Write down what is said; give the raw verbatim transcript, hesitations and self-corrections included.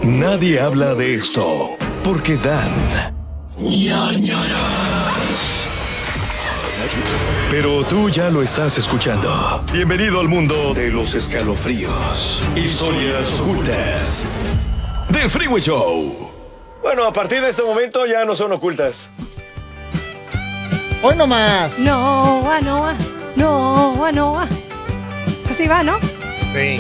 Nadie habla de esto porque dan ñañaras. Pero tú ya lo estás escuchando. Bienvenido al mundo de los escalofríos. Historias ocultas del Freeway Show. Bueno, a partir de este momento ya no son ocultas. Hoy nomás. No, ah, no, ah, no, ah, no. ah. Así va, ¿no? Sí.